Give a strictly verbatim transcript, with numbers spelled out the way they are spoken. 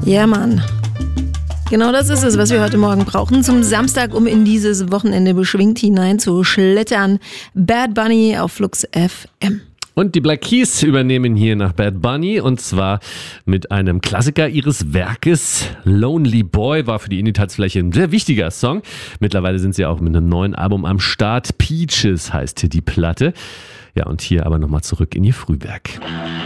Ja, Mann. Genau das ist es, was wir heute Morgen brauchen zum Samstag, um in dieses Wochenende beschwingt hineinzuschlittern. Bad Bunny auf Flux F M. Und die Black Keys übernehmen hier nach Bad Bunny und zwar mit einem Klassiker ihres Werkes. Lonely Boy war für die Indie-Tanzfläche ein sehr wichtiger Song. Mittlerweile sind sie auch mit einem neuen Album am Start. Peaches heißt die Platte. Ja, und hier aber nochmal zurück in ihr Frühwerk.